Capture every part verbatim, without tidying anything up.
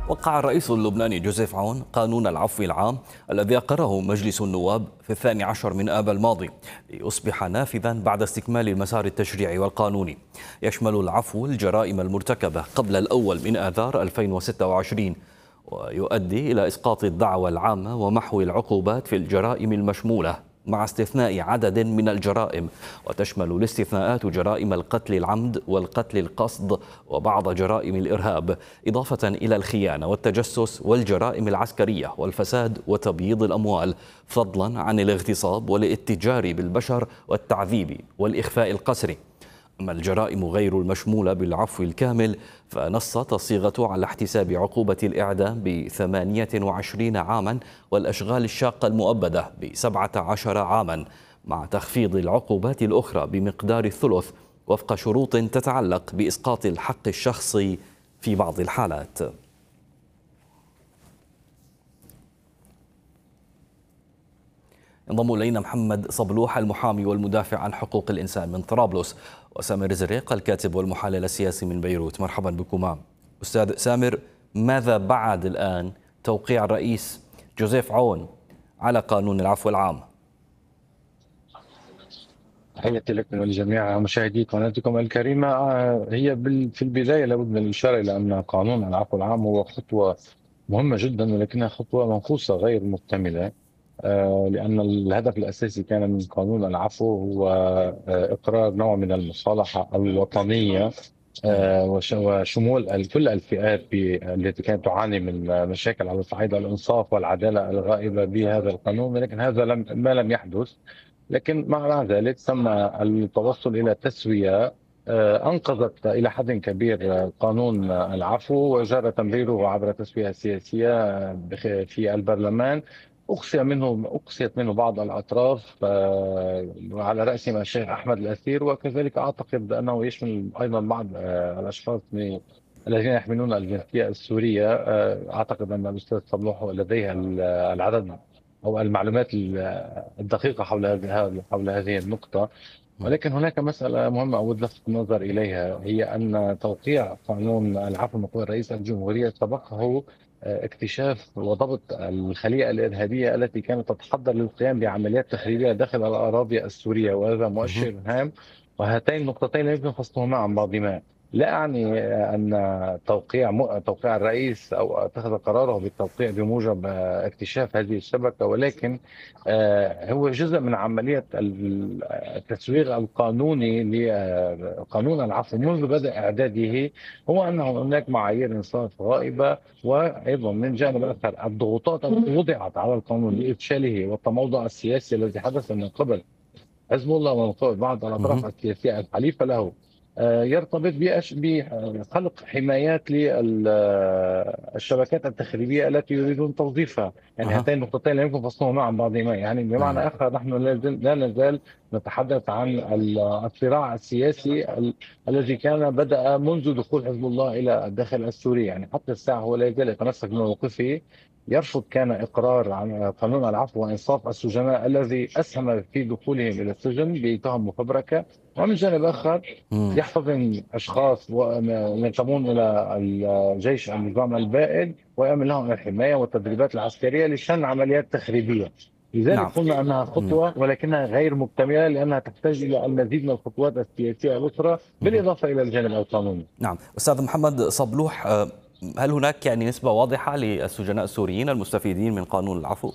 وقع الرئيس اللبناني جوزيف عون قانون العفو العام الذي أقره مجلس النواب في الثاني عشر من آب الماضي ليصبح نافذا بعد استكمال المسار التشريعي والقانوني. يشمل العفو الجرائم المرتكبة قبل الأول من آذار ألفين وستة وعشرين، ويؤدي إلى إسقاط الدعوى العامة ومحو العقوبات في الجرائم المشمولة مع استثناء عدد من الجرائم، وتشمل الاستثناءات جرائم القتل العمد والقتل القصد وبعض جرائم الإرهاب، إضافة إلى الخيانة والتجسس والجرائم العسكرية والفساد وتبييض الأموال، فضلا عن الاغتصاب والاتجار بالبشر والتعذيب والإخفاء القسري. أما الجرائم غير المشمولة بالعفو الكامل فنصت الصيغة على احتساب عقوبة الإعدام بثمانية وعشرين عاما والأشغال الشاقة المؤبدة بسبعة عشر عاما، مع تخفيض العقوبات الأخرى بمقدار الثلث وفق شروط تتعلق بإسقاط الحق الشخصي في بعض الحالات. انضم إلينا محمد صبلوح المحامي والمدافع عن حقوق الإنسان من طرابلس، وسامر زريق الكاتب والمحلل السياسي من بيروت. مرحبا بكما. أستاذ سامر، ماذا بعد الآن توقيع الرئيس جوزيف عون على قانون العفو العام؟ تحياتي لكم ولجميع مشاهدي قناتكم الكريمة. هي في البداية لابد من الإشارة إلى أن قانون العفو العام هو خطوة مهمة جدا، ولكنها خطوة منقوصة غير مكتملة، لأن الهدف الأساسي كان من قانون العفو هو إقرار نوع من المصالحة الوطنية وشمول كل الفئات التي كانت تعاني من مشاكل على صعيد الإنصاف والعدالة الغائبة بهذا القانون، ولكن هذا لم ما لم يحدث. لكن مع ذلك تم التوصل إلى تسوية أنقذت إلى حد كبير قانون العفو، وجرى تمريره عبر تسوية سياسية في البرلمان. أقصي منه أقصيت منه بعض الأطراف على رأسهم الشيخ أحمد الأثير، وكذلك أعتقد أنه يشمل أيضا بعض الأشخاص الذين يحملون الجنسية السورية. أعتقد أن الأستاذ صبلوح لديه العدد أو المعلومات الدقيقة حول هذه حول هذه النقطة. ولكن هناك مسألة مهمة أود لفت النظر إليها، هي أن توقيع قانون العفو من قبل رئيس الجمهورية سبقه اكتشاف وضبط الخلية الإرهابية التي كانت تتحضر للقيام بعمليات تخريبية داخل الأراضي السورية، وهذا مؤشر هام. وهاتين النقطتين لا يمكن فصلهما عن بعضهما. لا أعني أن توقيع توقيع الرئيس أو اتخذ قراره بالتوقيع بموجب اكتشاف هذه الشبكة، ولكن هو جزء من عملية التسويغ القانوني لقانون العفو منذ بدء إعداده. هو أن هناك معايير إنصاف غائبة، وأيضا من جانب آخر الضغوطات التي وضعت على القانون لإفشاله والتموضع السياسي الذي حدث من قبل حزب الله ومن قبل بعض الأطراف السياسية الحليفة له يرتبط بخلق حمايات للشبكات التخريبية التي يريدون توظيفها. يعني هاتين النقطتين لا يمكن فصلهما عن بعضهما. يعني بمعنى آخر نحن لا نزال نتحدث عن الصراع السياسي الذي كان بدأ منذ دخول حزب الله إلى الداخل السوري. يعني حتى الساعة هو لا يزال يتمسك بموقفه، يرفض كان إقرار عن قانون العفو وإنصاف السجناء الذي أسهم في دخولهم إلى السجن بتهم مفبركة، ومن جانب آخر يحتضن أشخاص ينتمون إلى الجيش النظام البائد ويعمل لهم الحماية والتدريبات العسكرية لشن عمليات تخريبية. لذلك نعم. قلنا أنها خطوة ولكنها غير مكتملة، لأنها تحتاج إلى المزيد من الخطوات السياسية الأخرى بالإضافة إلى الجانب القانوني. نعم. أستاذ محمد صبلوح، هل هناك يعني نسبة واضحة للسجناء السوريين المستفيدين من قانون العفو؟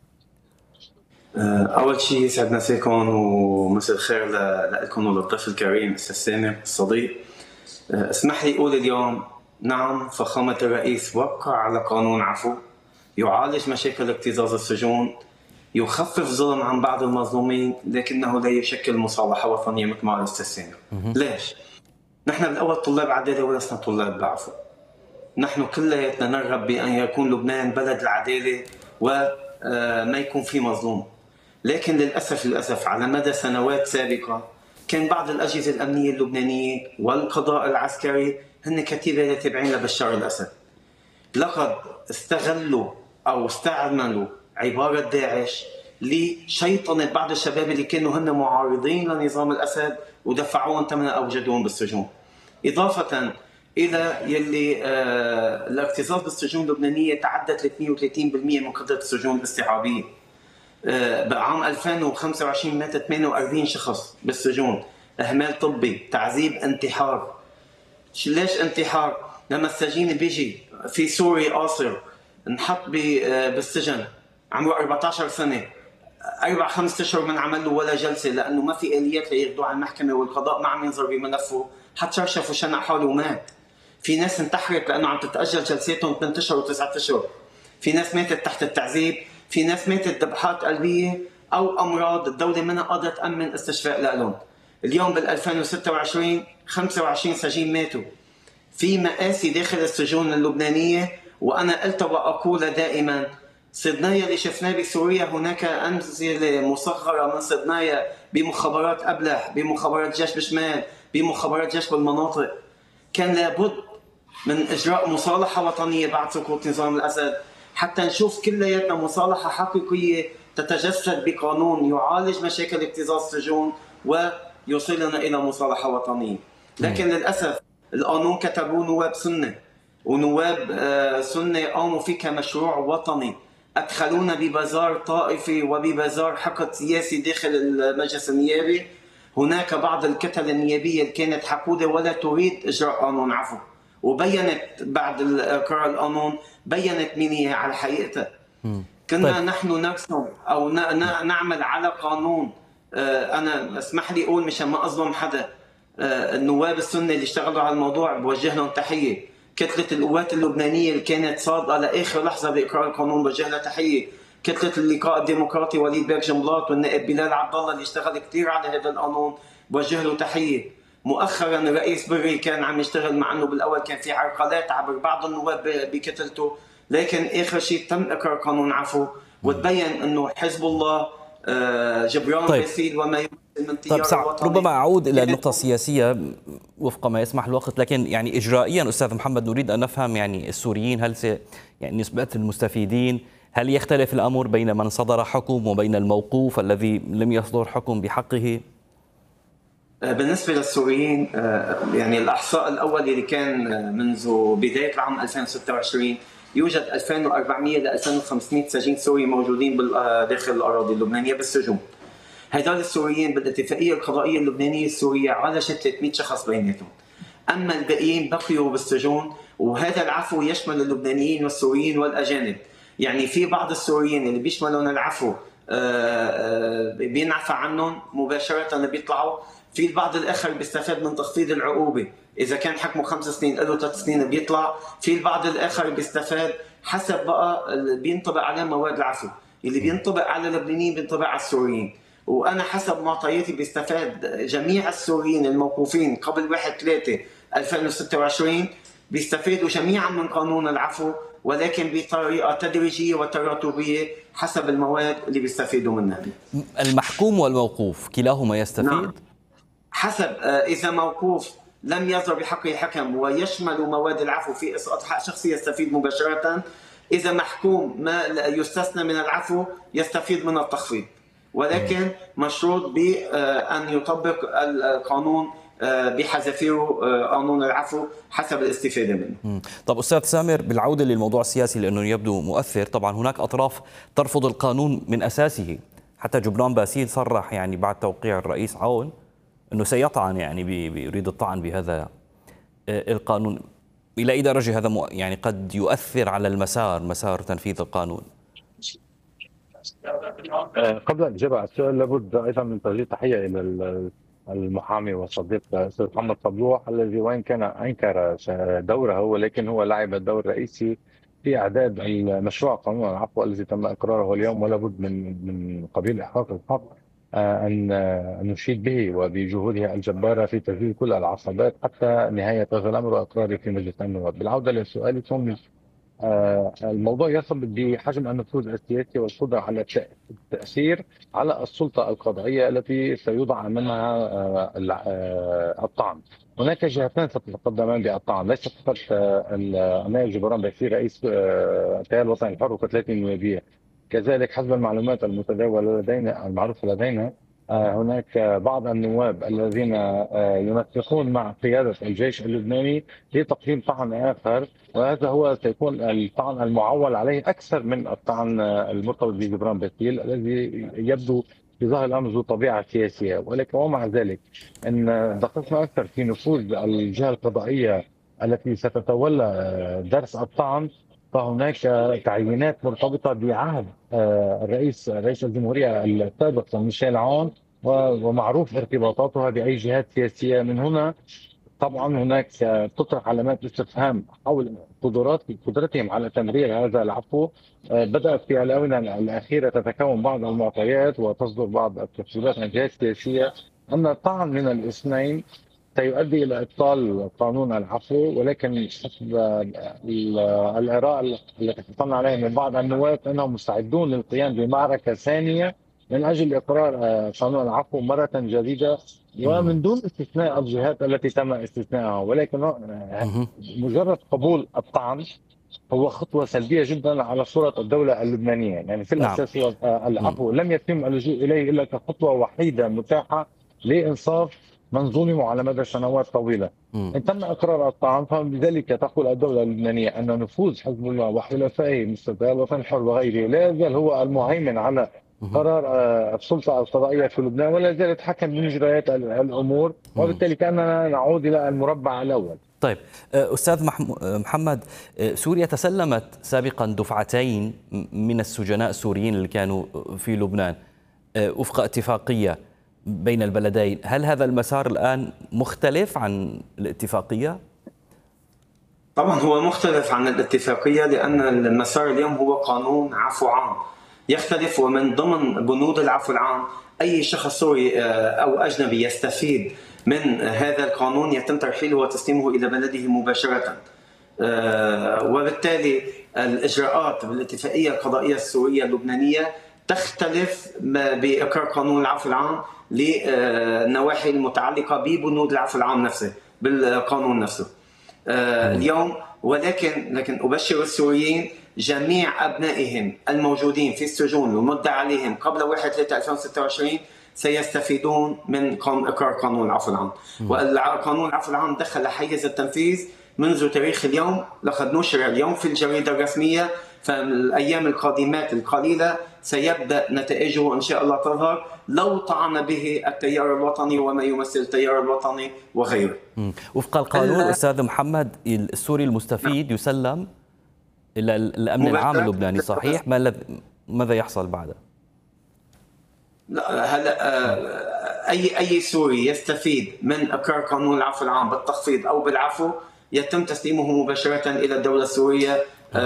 أول شيء يسعد مساكم ومساء الخير لكم وللضيف الكريم أستاذ سامر الصديق. اسمح لي أقول اليوم نعم، فخامة الرئيس وقع على قانون عفو يعالج مشاكل اكتظاظ السجون، يخفف ظلم عن بعض المظلومين، لكنه لا يشكل مصالحة وطنية مثل ما قال أستاذ سامر. ليش؟ نحن بالأول طلاب عدالة ولسنا طلاب بعفو. نحن كلياتنا نرغب بأن يكون لبنان بلد العدالة وما يكون فيه مظلوم، لكن للأسف للأسف على مدى سنوات سابقة كان بعض الأجهزة الأمنية اللبنانية والقضاء العسكري هن كتيبة تابعين لبشار الأسد، لقد استغلوا أو استعملوا عبارة داعش لشيطنة بعض الشباب اللي كانوا هن معارضين لنظام الأسد ودفعوهم ثمن أوجدوهم بالسجون. إضافة الى يلي آه الاكتظاظ بالسجون اللبنانيه تعدى ثلاثمئة وثلاثين بالمئة من قدره السجون الاستيعابيه. آه بعام ألفين وخمسة وعشرين مات ثمانية وأربعين شخص بالسجون، اهمال طبي، تعذيب، انتحار. ليش انتحار؟ لما السجين بيجي في سوري قاصر انحط بالسجن عمره أربعة عشر سنه، اربع خمس اشهر من عمل له ولا جلسه لانه ما في اليات لياخذوه على المحكمه والقضاء ما عم ينظر بملفه، حط شرشف وشنق حاله ومات. في ناس انتحرت لانه عم تتاجل جلساتهم ثمانية اشهر وتسعة اشهر. في ناس ماتت تحت التعذيب، في ناس ماتت ذبحات قلبيه او امراض الدوله منها قادره تامن استشفاء لهم. اليوم بال ألفين وستة وعشرين خمسة وعشرين سجين ماتوا. في مآسي داخل السجون اللبنانيه، وانا قلت واقول دائما صدنايا اللي شفناه بسوريا هناك أمثلة مصغرة من صدنايا بمخابرات أبلح، بمخابرات جيش بشمال، بمخابرات جيش بالمناطق. كان لابد من إجراء مصالحة وطنية بعد سقوط نظام الأسد حتى نشوف كلياتنا مصالحة حقيقية تتجسد بقانون يعالج مشاكل اكتظاظ السجون ويوصلنا إلى مصالحة وطنية. لكن للأسف القانون كتبوه نواب سنة، ونواب سنة قاموا فيه كمشروع وطني، أدخلونا ببازار طائفي وببازار حقد سياسي داخل المجلس النيابي. هناك بعض الكتل النيابية اللي كانت حقودة ولا تريد إجراء قانون عفو، وبينت بعد إقرار القانون بينت مين هي على حقيقتها. كنا طيب. نحن نرسم أو نعمل على قانون. أنا اسمح لي أقول مشان ما أظلم حدا، النواب السنة اللي اشتغلوا على الموضوع بوجه لهم تحية. كتلة القوات اللبنانية اللي كانت صادقة لآخر لحظة بإقرار القانون بوجه لها تحية. كتلة اللقاء الديمقراطي وليد بيك جنبلاط والنائب بلال عبد الله اللي اشتغل كثير على هذا القانون بوجه له تحية. مؤخرا الرئيس بري كان عم يشتغل مع انه بالاول كان في عرقلات عبر بعض النواب بكتلته، لكن اخر شيء تم اقرار قانون عفو وتبين انه حزب الله جبران طيب. باسيل وما يمثل من تيار طيب الوطني. ربما اعود الى النقطه السياسيه وفق ما يسمح الوقت، لكن يعني اجرائيا استاذ محمد نريد ان نفهم يعني السوريين هل سي يعني نسبه المستفيدين، هل يختلف الامر بين من صدر حكم وبين الموقوف الذي لم يصدر حكم بحقه؟ بالنسبه للسوريين يعني الاحصاء الاول اللي كان منذ بدايه العام ألفين وستة وعشرين يوجد ألفين وأربعمئة ل ألفين وخمسمئة سجين سوري موجودين داخل الاراضي اللبنانيه بالسجون. هدول السوريين بالاتفاقيه القضائيه اللبنانيه السوريه عالجت ثلاثمئة شخص بيناتهم، اما الباقيين بقيوا بالسجون. وهذا العفو يشمل اللبنانيين والسوريين والاجانب. يعني في بعض السوريين اللي بيشملون العفو بينعفى عنهم مباشره بيطلعوا، في البعض الاخر بيستفاد من تخفيض العقوبه، اذا كان حكمه خمس سنين له ثلاث سنين بيطلع. في البعض الاخر بيستفاد حسب بقى بينطبق عليه مواد العفو، اللي بينطبق على اللبنانيين بينطبق على السوريين. وانا حسب معطياتي بيستفاد جميع السوريين الموقوفين قبل واحد ثلاثة ألفين وستة وعشرين بيستفادوا جميعا من قانون العفو، ولكن بطريقه تدريجيه وتراتبيه حسب المواد اللي بيستفيدوا منها. المحكوم والموقوف كلاهما يستفيد؟ نعم. حسب اذا موقوف لم يصدر بحقه حكم ويشمل مواد العفو في اسقاط حق شخصي يستفيد مباشره. اذا محكوم ما يستثنى من العفو يستفيد من التخفيض، ولكن مشروط بأن يطبق القانون بحذافيره قانون العفو حسب الاستفادة منه. طب أستاذ سامر، بالعودة للموضوع السياسي لأنه يبدو مؤثر، طبعا هناك أطراف ترفض القانون من أساسه، حتى جبران باسيل صرح يعني بعد توقيع الرئيس عون أنه سيطعن، يعني بيريد الطعن بهذا القانون. إلى أي درجة هذا يعني قد يؤثر على المسار مسار تنفيذ القانون؟ قبل الإجابة على السؤال لابد أيضا من توجيه تحية إلى المحامي والصديق الأستاذ محمد صبلوح الذي وإن كان أنكر دوره ولكن هو لعب الدور الرئيسي في إعداد المشروع قانون العفو الذي تم إقراره اليوم، ولا بد من من قبيل إحقاق الحق أن نشيد به وبجهوده الجبارة في تذليل كل العصابات حتى نهاية هذا الأمر وإقراره في مجلس النواب. بالعودة لسؤالكم، آه الموضوع يرتبط بحجم النفوذ السياسي والقدرة على التأثير على السلطة القضائية التي سيوضع منها آه آه الطعن. هناك جهتان ستتقدمان بالطعن، ليس فقط النائب جبران باسيل رئيس التيار الوطني الحر وكتلته النوابية، كذلك حسب المعلومات المتداولة لدينا المعروفة لدينا هناك بعض النواب الذين ينسقون مع قيادة الجيش اللبناني لتقديم طعن آخر، وهذا هو سيكون الطعن المعول عليه أكثر من الطعن المرتبط بجبران باسيل الذي يبدو في ظاهر الأمر ذو طبيعة سياسية. ولكن ومع ذلك إن دققنا أكثر في نفوذ الجهة القضائية التي ستتولى درس الطعن، فهناك تعيينات مرتبطة بعهد الرئيس رئيس الجمهورية السابق ميشيل عون، ومعروف ارتباطاتها بأي جهات سياسية. من هنا طبعا هناك تطرح علامات استفهام حول قدرات قدرتهم على تمرير هذا العفو. بدأت في الآونة الأخيرة تتكون بعض المعطيات وتصدر بعض التفسيرات عن جهات سياسية أن الطعن من الاثنين سيؤدي إلى إبطال قانون العفو، ولكن حسب الآراء التي حصلنا عليها من بعض النواب أنهم مستعدون للقيام بمعركة ثانية من أجل إقرار قانون العفو مرة جديدة ومن دون استثناء الجهات التي تم استثنائها. ولكن مجرد قبول الطعن هو خطوة سلبية جدا على صورة الدولة اللبنانية. يعني في الأساس العفو لم يتم اللجوء إليه إلا كخطوة وحيدة متاحة لإنصاف من ظلموا على مدى سنوات طويلة. إن تم إقرار الطعن فبذلك تقول الدولة اللبنانية أن نفوذ حزب الله وحلفائه مثل الوطن الحر وغيره لا يزال هو المهيمن على قرار السلطة القضائية في لبنان، ولا يزال يتحكم بمجريات الأمور، وبالتالي كأننا نعود إلى المربع الأول. طيب أستاذ محمد، سوريا تسلمت سابقا دفعتين من السجناء السوريين اللي كانوا في لبنان وفق اتفاقية بين البلدين. هل هذا المسار الآن مختلف عن الاتفاقية؟ طبعا هو مختلف عن الاتفاقية، لأن المسار اليوم هو قانون عفو عام يختلف، ومن ضمن بنود العفو العام أي شخص سوري أو أجنبي يستفيد من هذا القانون يتم ترحيله وتسليمه إلى بلده مباشرة. وبالتالي الإجراءات بالاتفاقية القضائية السورية اللبنانية تختلف بإقرار قانون العفو العام للنواحي المتعلقة ببنود العفو العام نفسه بالقانون نفسه اليوم. ولكن لكن أبشر السوريين جميع أبنائهم الموجودين في السجون والمدعى عليهم قبل واحد ثلاثة ألفين وستة وعشرين سيستفيدون من إقرار قانون العفو العام. وقانون العفو العام دخل حيز التنفيذ منذ تاريخ اليوم، لقد نشر اليوم في الجريدة الرسمية، فالأيام القادمات القليلة سيبدأ نتائجه إن شاء الله تظهر لو طعن به التيار الوطني وما يمثل التيار الوطني وغيره. وفق القانون أستاذ محمد، السوري المستفيد يسلم إلى الأمن العام اللبناني، صحيح؟ ماذا يحصل بعده؟ لا هلا اي اي سوري يستفيد من اقرار قانون العفو العام بالتخفيض او بالعفو يتم تسليمه مباشره الى الدوله السوريه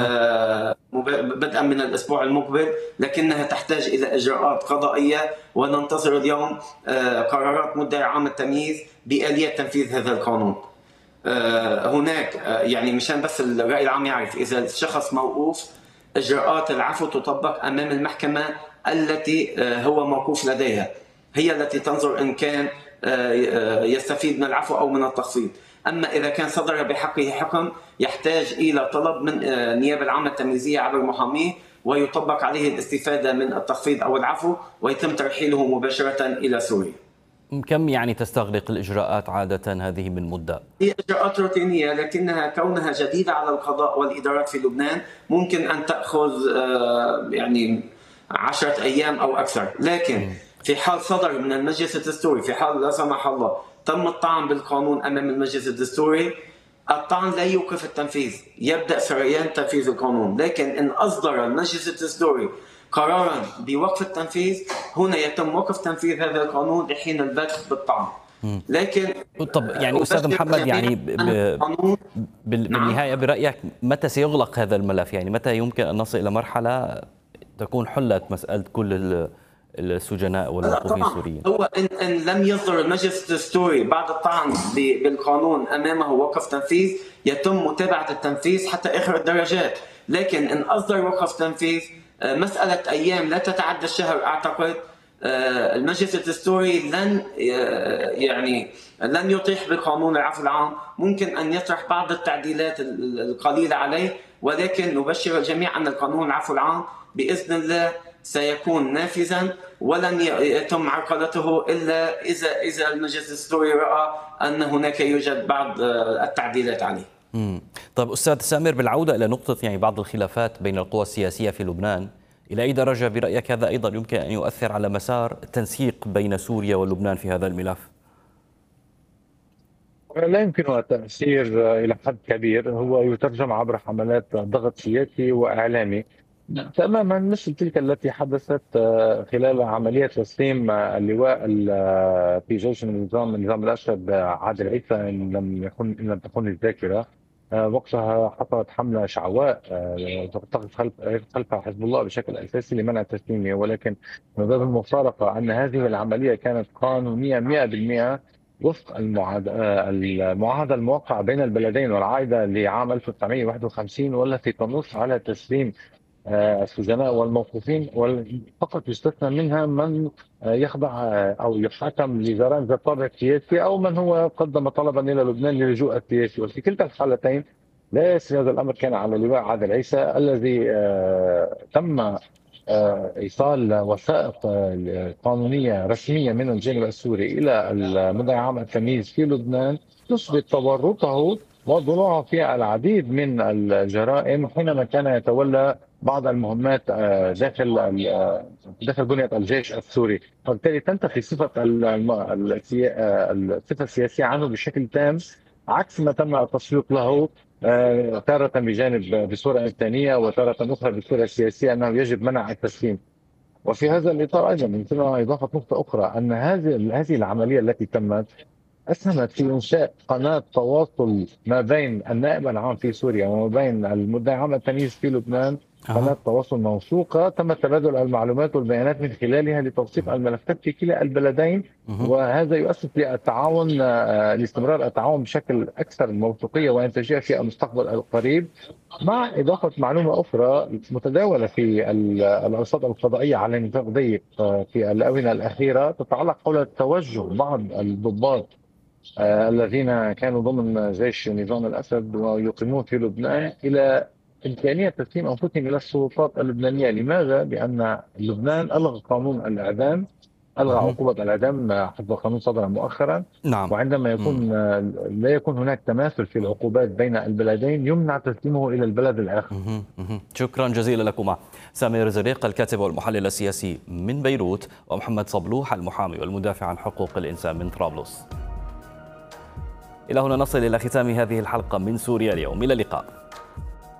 بدءا من الاسبوع المقبل، لكنها تحتاج الى اجراءات قضائيه، وننتظر اليوم قرارات مدعي عام التمييز باليه تنفيذ هذا القانون. هناك يعني مشان بس الراي العام يعرف، اذا الشخص موقوف اجراءات العفو تطبق امام المحكمه التي هو موقوف لديها، هي التي تنظر إن كان يستفيد من العفو أو من التخفيض. أما إذا كان صدر بحقه حكم يحتاج إلى طلب من النيابة العامة التمييزية عبر محاميه، ويطبق عليه الاستفادة من التخفيض أو العفو، ويتم ترحيله مباشرة إلى سوريا. كم يعني تستغرق الإجراءات عادة هذه من مدة؟ هي إجراءات روتينية، لكنها كونها جديدة على القضاء والإدارات في لبنان ممكن أن تأخذ يعني عشرة أيام أو أكثر. لكن في حال صدر من المجلس الدستوري، في حال لا سمح الله تم الطعن بالقانون أمام المجلس الدستوري، الطعن لا يوقف التنفيذ، يبدأ سريان تنفيذ القانون. لكن إن أصدر المجلس الدستوري قرارا بوقف التنفيذ، هنا يتم وقف تنفيذ هذا القانون لحين البدء بالطعن. لكن طب يعني أستاذ محمد، يعني بالنهاية برأيك متى سيغلق هذا الملف؟ يعني متى يمكن أن نصل إلى مرحلة تكون حلت مسألة كل السجناء والموقوفين السوريين؟ هو إن, إن لم يصدر المجلس الدستوري بعد الطعن بالقانون أمامه وقف تنفيذ، يتم متابعة التنفيذ حتى آخر الدرجات. لكن إن أصدر وقف تنفيذ مسألة أيام لا تتعدى الشهر، أعتقد المجلس الدستوري لن يعني لن يطيح بقانون العفو العام، ممكن أن يطرح بعض التعديلات القليلة عليه، ولكن نبشر الجميع أن القانون العفو العام بإذن الله سيكون نافذا ولن يتم عرقلته إلا إذا إذا المجلس السوري رأى أن هناك يوجد بعض التعديلات عليه. مم. طيب أستاذ سامر، بالعودة إلى نقطة يعني بعض الخلافات بين القوى السياسية في لبنان، إلى أي درجة برأيك هذا أيضا يمكن أن يؤثر على مسار التنسيق بين سوريا ولبنان في هذا الملف؟ لا يمكن التأثير إلى حد كبير، هو يترجم عبر حملات ضغط سياسي وإعلامي تماما مثل تلك التي حدثت خلال عملية تسليم اللواء في جيش النظام النظام الأسد عادل عيسى، إن لم يكن إن لم تكن الذاكرة. وقتها حصلت حملة شعواء تقف خلفها حزب الله بشكل أساسي لمنع تسليمه، ولكن من باب المفارقة أن هذه العملية كانت قانونية مئة بالمئة وفق المعاهدة الموقعة بين البلدين والعائدة لعام ألف وتسعمئة وواحد وخمسين، والتي تنص على تسليم السجناء والموقوفين، فقط يستثنى منها من يخضع أو يحاكم لجرائم ذات طابع سياسي أو من هو قدم طلبا إلى لبنان للجوء السياسي. وفي كلتا الحالتين لا يسري هذا الأمر كان على لواء عادل عيسى الذي تم إيصال وثائق قانونية رسمية من الجانب السوري إلى المدعي عام التمييز في لبنان تثبت تورطه وضلوعه في العديد من الجرائم حينما كان يتولى بعض المهمات داخل داخل بنية الجيش السوري، وبالتالي تنتفي صفة الصفة السياسية عنه بشكل تام، عكس ما تم التسويق له تارة بجانب بصورة إنسانية وتارة أخرى بصورة سياسية أنه يجب منع التسليم. وفي هذا الإطار أيضا يمكننا إضافة نقطة أخرى، أن هذه هذه العملية التي تمت أسهمت في إنشاء قناة تواصل ما بين النائب العام في سوريا وما بين المدعي عام التمييز في لبنان، قناة تواصل موثوقة تم تبادل المعلومات والبيانات من خلالها لتوثيق الملفات في كلا البلدين، وهذا يؤسس للتعاون لاستمرار التعاون بشكل أكثر موثوقية وإنتاجية في المستقبل القريب، مع إضافة معلومة أخرى متداولة في الأوساط القضائية على نطاق ضيق في الآونة الأخيرة تتعلق حول توجه بعض الضباط آه الذين كانوا ضمن جيش نظام الأسد ويقيمون في لبنان إلى إمكانية تسليم أنفسهم إلى السلطات اللبنانية. لماذا؟ بأن لبنان ألغى قانون الإعدام، ألغى عقوبة الإعدام حسب القانون صدر مؤخرا. نعم. وعندما يكون لا يكون هناك تماثل في العقوبات بين البلدين يمنع تسليمه إلى البلد الآخر. شكرا جزيلا لكما سامر زريق الكاتب والمحلل السياسي من بيروت، ومحمد صبلوح المحامي والمدافع عن حقوق الإنسان من طرابلس. إلى هنا نصل إلى ختام هذه الحلقة من سوريا اليوم، إلى اللقاء.